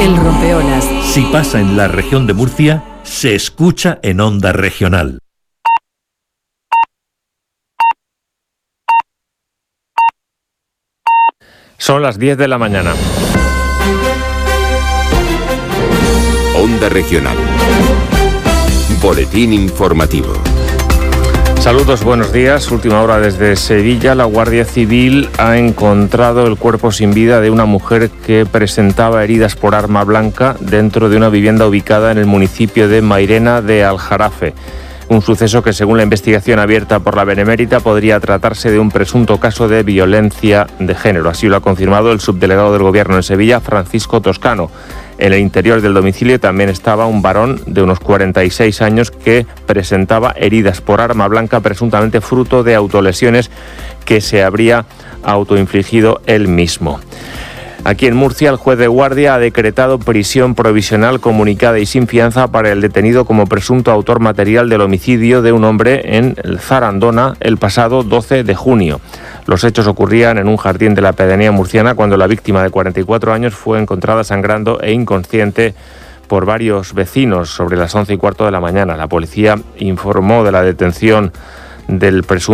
El Rompeolas. Si pasa en la región de Murcia, se escucha en Onda Regional. Son las 10 de la mañana. Onda Regional. Boletín informativo. Saludos, buenos días. Última hora desde Sevilla. La Guardia Civil ha encontrado el cuerpo sin vida de una mujer que presentaba heridas por arma blanca dentro de una vivienda ubicada en el municipio de Mairena de Aljarafe. Un suceso que, según la investigación abierta por la Benemérita, podría tratarse de un presunto caso de violencia de género. Así lo ha confirmado el subdelegado del Gobierno en Sevilla, Francisco Toscano. En el interior del domicilio también estaba un varón de unos 46 años que presentaba heridas por arma blanca, presuntamente fruto de autolesiones que se habría autoinfligido él mismo. Aquí en Murcia, el juez de guardia ha decretado prisión provisional comunicada y sin fianza para el detenido como presunto autor material del homicidio de un hombre en Zarandona el pasado 12 de junio. Los hechos ocurrían en un jardín de la pedanía murciana cuando la víctima de 44 años fue encontrada sangrando e inconsciente por varios vecinos sobre las 11:15 de la mañana. La policía informó de la detención del presunto